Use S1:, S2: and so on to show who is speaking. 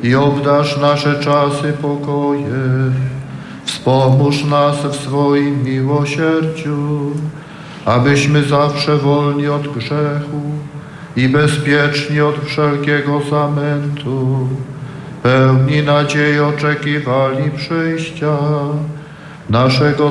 S1: i obdarz nasze czasy pokojem. Wspomóż nas w swoim miłosierdziu, abyśmy zawsze wolni od grzechu i bezpieczni od wszelkiego zamętu, pełni nadziei oczekiwali przyjścia naszego